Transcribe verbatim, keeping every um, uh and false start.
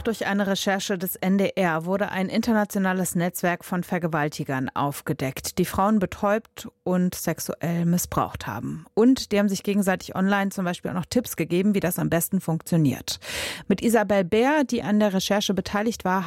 Auch durch eine Recherche des N D R wurde ein internationales Netzwerk von Vergewaltigern aufgedeckt, die Frauen betäubt und sexuell missbraucht haben. Und die haben sich gegenseitig online zum Beispiel auch noch Tipps gegeben, wie das am besten funktioniert. Mit Isabel Bär, die an der Recherche beteiligt war,